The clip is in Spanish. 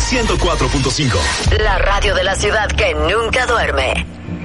104.5. La radio de la ciudad que nunca duerme.